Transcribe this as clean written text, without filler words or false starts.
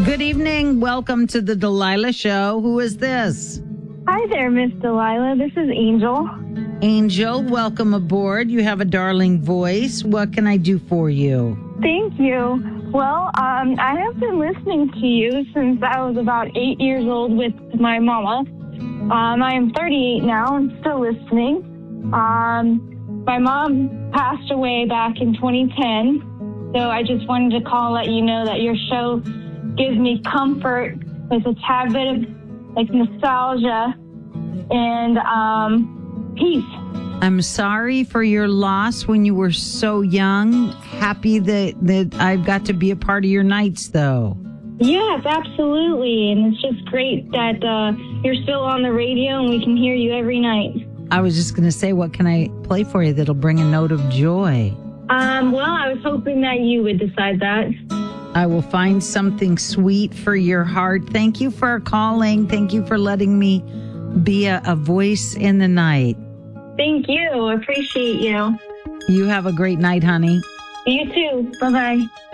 Good evening. Welcome to the Delilah Show. Who is this? Hi there, Miss Delilah. This is Angel. Angel, welcome aboard. You have a darling voice. What can I do for you? Thank you. Well, I have been listening to you since I was about 8 years old with my mama. I am 38 now and still listening. My mom passed away back in 2010, so I just wanted to call and let you know that your show gives me comfort with a tad bit of like nostalgia and peace. I'm sorry for your loss when you were so young. Happy that I've got to be a part of your nights, though. Yes, absolutely. And it's just great that you're still on the radio and we can hear you every night. I was just going to say, what can I play for you that'll bring a note of joy? Well, I was hoping that you would decide that. I will find something sweet for your heart. Thank you for calling. Thank you for letting me be a voice in the night. Thank you. Appreciate you. You have a great night, honey. You too. Bye-bye.